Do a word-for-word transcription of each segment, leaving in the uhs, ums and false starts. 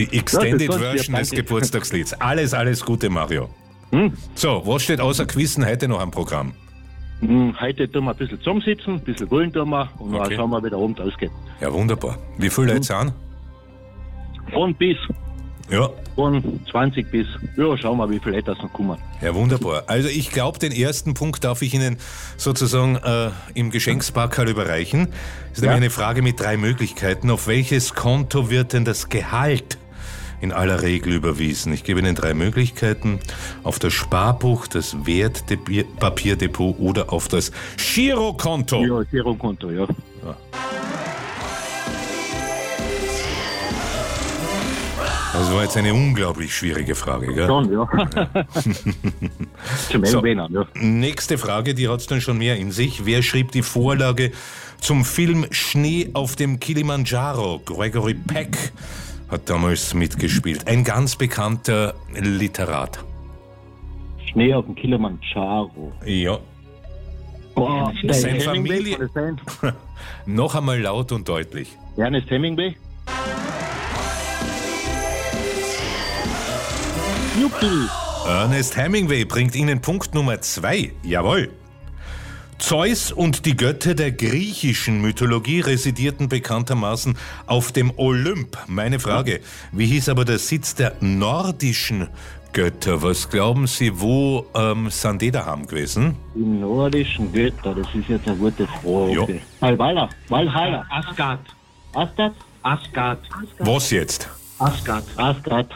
Die Extended Ja, das Version kannst des du ja, Geburtstagslieds. Alles, alles Gute, Mario. Hm? So, was steht außer Quizzen heute noch am Programm? Hm, heute tun wir ein bisschen zusammensitzen, ein bisschen wollen tun wir und Okay. dann schauen wir, wie der Abend ausgeht. Ja, wunderbar. Wie viele Leute sind? Von bis, Ja, von zwanzig bis, ja, schauen wir, wie viele Leute das noch kommen. ja, wunderbar. Also ich glaube, den ersten Punkt darf ich Ihnen sozusagen äh, im Geschenkspackerl überreichen. Das ist Ja. nämlich eine Frage mit drei Möglichkeiten. Auf welches Konto wird denn das Gehalt in aller Regel überwiesen? Ich gebe Ihnen drei Möglichkeiten. Auf das Sparbuch, das Wertpapierdepot oder auf das Girokonto. Ja, Girokonto, ja. Das war jetzt eine unglaublich schwierige Frage, gell? Schon, ja. Zum So. Erwähnen, ja. Nächste Frage, die hat es dann schon mehr in sich. Wer schrieb die Vorlage zum Film Schnee auf dem Kilimanjaro? Gregory Peck hat damals mitgespielt. Ein ganz bekannter Literat. Schnee auf dem Kilimanjaro. Ja. Boah, Seine Ernest Hemingway, Familie- kann das sein? Noch einmal laut und deutlich. Ernest Hemingway? Juppie! Ernest Hemingway bringt Ihnen Punkt Nummer zwei. Jawohl. Zeus und die Götter der griechischen Mythologie residierten bekanntermaßen auf dem Olymp. Meine Frage, wie hieß aber der Sitz der nordischen Götter? Was glauben Sie, wo ähm, sind die daheim gewesen? Die nordischen Götter, das ist jetzt eine gute Frage. Ja. Valhalla, Valhalla, Asgard. Asgard, Asgard. Was jetzt? Asgard. Asgard.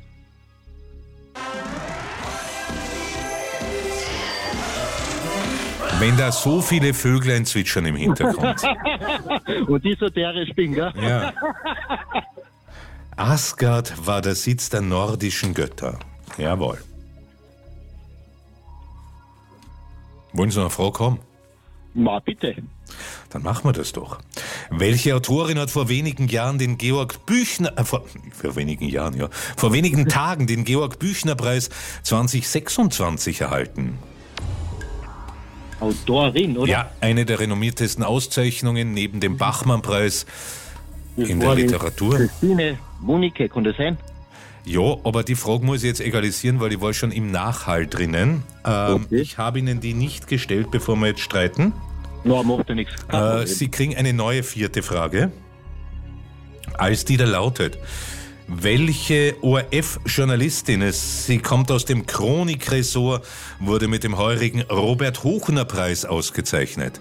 Wenn da so viele Vöglein zwitschern im Hintergrund. Und die esoterisch bin, gell? Ja. Asgard war der Sitz der nordischen Götter. Jawohl. Wollen Sie noch eine Frage haben? Ma, bitte. Dann machen wir das doch. Welche Autorin hat vor wenigen Jahren den Georg Büchner, äh, vor, vor wenigen Jahren, ja, vor wenigen Tagen den Georg Büchner Preis zwanzig sechsundzwanzig erhalten? Autorin, oder? Ja, eine der renommiertesten Auszeichnungen neben dem Bachmann-Preis Das in der war die Literatur. Christine Munike, kann das sein? Ja, aber die Frage muss ich jetzt egalisieren, weil ich war schon im Nachhall drinnen. Ähm, Okay. Ich habe Ihnen die nicht gestellt, bevor wir jetzt streiten. Na, macht ja nichts. Äh, Sie kriegen eine neue vierte Frage. Als die da lautet, welche O R F-Journalistin, sie kommt aus dem Chronik-Ressort, wurde mit dem heurigen Robert-Hochner-Preis ausgezeichnet?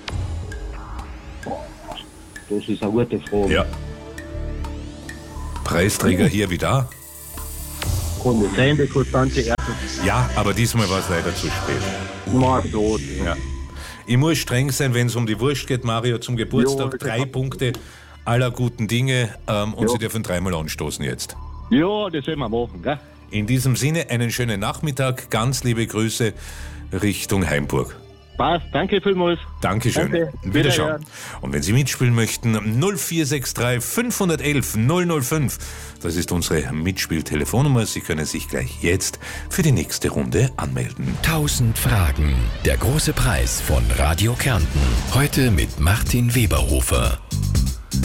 Das ist eine gute Frage. Ja. Preisträger hier wie da? Kann das sein, die Konstante Erdl? Ja, aber diesmal war es leider zu spät. Na, so. Ja. Ich muss streng sein, wenn es um die Wurst geht, Mario, zum Geburtstag. Jo, Drei Punkte aller guten Dinge ähm, und Jo. Sie dürfen dreimal anstoßen jetzt. Ja, das sollen wir machen, gell? In diesem Sinne einen schönen Nachmittag, ganz liebe Grüße Richtung Heimburg. Passt, danke vielmals. Dankeschön. Danke. Wiederschauen. Wiederhören. Und wenn Sie mitspielen möchten, null vier sechs drei fünf eins eins null null fünf. Das ist unsere Mitspieltelefonnummer. Sie können sich gleich jetzt für die nächste Runde anmelden. Tausend Fragen. Der große Preis von Radio Kärnten. Heute mit Martin Weberhofer.